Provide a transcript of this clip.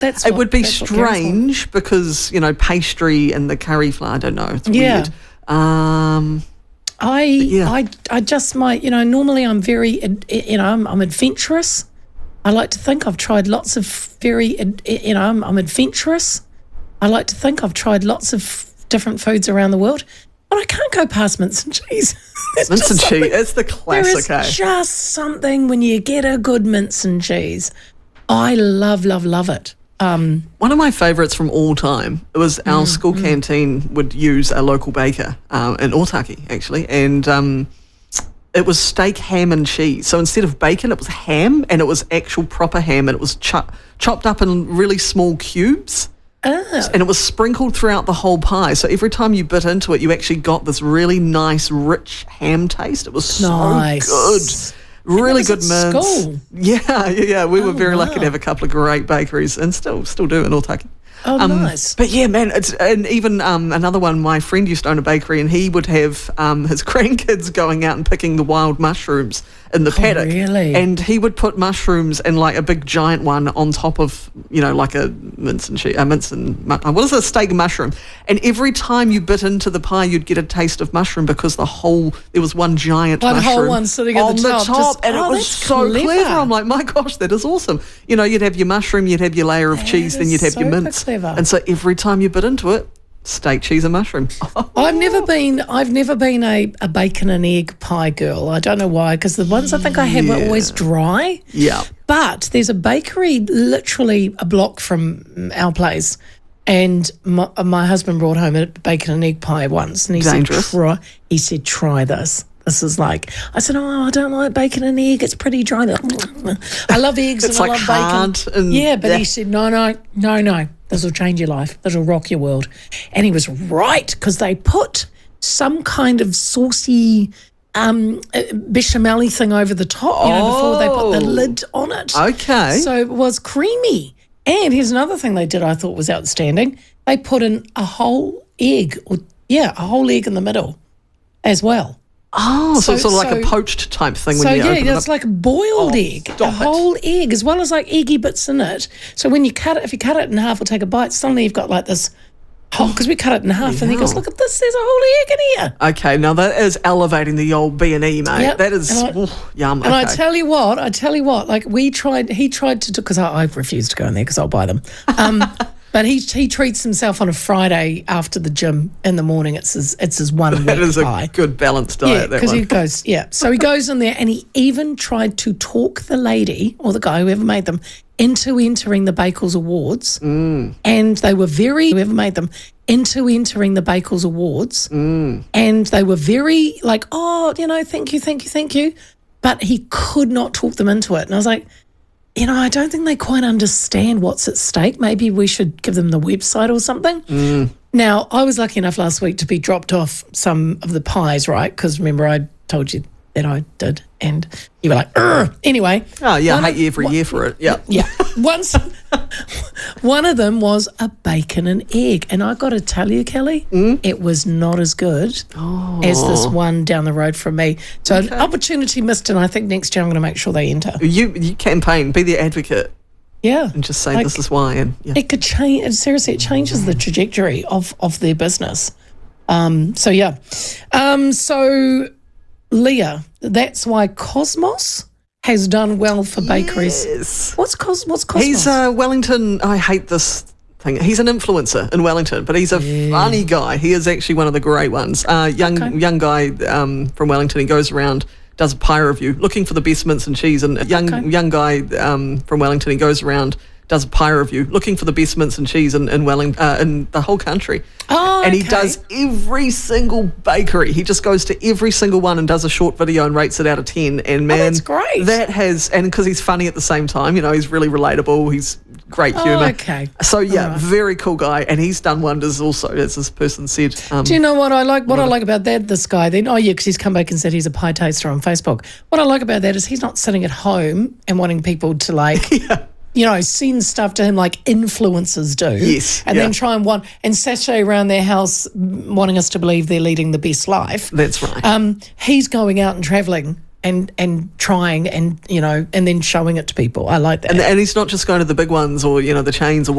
It would be strange because, pastry and the curry flour, I don't know. It's weird. I just might, normally I'm very, I'm adventurous. I like to think I've tried lots of I'm adventurous. I like to think I've tried lots of different foods around the world, but I can't go past mince and cheese. Mince and cheese, it's the classic. There is just something when you get a good mince and cheese. I love, love, love it. One of my favourites from all time, it was our school canteen would use a local baker in Otaki, actually, and it was steak, ham and cheese. So instead of bacon, it was ham, and it was actual proper ham, and it was chopped up in really small cubes. Oh. And it was sprinkled throughout the whole pie. So every time you bit into it, you actually got this really nice, rich ham taste. It was so good. Really good mince. School? Yeah. We were very lucky to have a couple of great bakeries, and still do in Otaki. Oh, nice. But yeah, man, and even another one, my friend used to own a bakery, and he would have his grandkids going out and picking the wild mushrooms in the paddock. Really? And he would put mushrooms in like a big giant one on top of, like a mince and what is a steak mushroom? And every time you bit into the pie, you'd get a taste of mushroom because there was one giant mushroom whole one sitting at on the top. and it was so clever. I'm like, my gosh, that is awesome. You'd have your mushroom, you'd have your layer of cheese, then you'd have your mince. Clever. And so every time you bit into it, steak, cheese and mushroom. I've never been a bacon and egg pie girl. I don't know why, because the ones I think I had were always dry. Yeah. But there's a bakery literally a block from our place, and my husband brought home a bacon and egg pie once, and he said, try this. This is like, I said, I don't like bacon and egg. It's pretty dry. I love eggs and I love bacon. But he said, no. This will change your life. This will rock your world. And he was right, because they put some kind of saucy bechamel thing over the top, before they put the lid on it. Okay. So it was creamy. And here's another thing they did I thought was outstanding. They put in a whole egg, a whole egg in the middle as well. Oh, so it's sort of like a poached type thing when you open it up. It's like a boiled egg, whole egg, as well as like eggy bits in it. So when you cut it, if you cut it in half or take a bite, suddenly you've got like this because we cut it in half, and he goes, look at this, there's a whole egg in here. Okay, now that is elevating the old B&E, mate. Yep. That is yum. And I tell you what, like he tried to, because I refused to go in there because I'll buy them. But he treats himself on a Friday after the gym in the morning. It's his 1 week pie. That is a good balanced diet, that because one. he goes, So he goes in there, and he even tried to talk the lady or the guy, whoever made them, into entering the Bakels Awards. And they were whoever made them, into entering the Bakels Awards. And they were very like, thank you. But he could not talk them into it. And I was like, I don't think they quite understand what's at stake. Maybe we should give them the website or something. Now, I was lucky enough last week to be dropped off some of the pies, right? Because remember, I told you that I did, and you were like, "Ugh." Anyway. Oh, yeah, I hate you every year for it. Yeah. Yeah. One of them was a bacon and egg. And I got to tell you, Kelly, it was not as good as this one down the road from me. So an opportunity missed, and I think next year I'm going to make sure they enter. You campaign, be the advocate. Yeah. And just say this is why. And it could change. Seriously, it changes the trajectory of their business. So Leah, that's why Cosmos has done well for bakeries. Yes. What's Cosmos? He's Wellington. I hate this thing. He's an influencer in Wellington, but he's a funny guy. He is actually one of the great ones. Young guy from Wellington. He goes around, does a pie review, looking for the best mince and cheese. And young guy from Wellington. He goes around, does a pie review, looking for the best mince and cheese in Wellington, in the whole country. And he does every single bakery. He just goes to every single one and does a short video and rates it out of 10. And man, that's great. And because he's funny at the same time, he's really relatable. He's great humour. So very cool guy, and he's done wonders also, as this person said. Do you know what I like? What I like about this guy then? Oh yeah, because he's come back and said he's a pie taster on Facebook. What I like about that is he's not sitting at home and wanting people to like. Send stuff to him like influencers do. Yes. And then try and sashay around their house wanting us to believe they're leading the best life. That's right. He's going out and travelling and trying and then showing it to people. I like that. And he's not just going to the big ones or, the chains or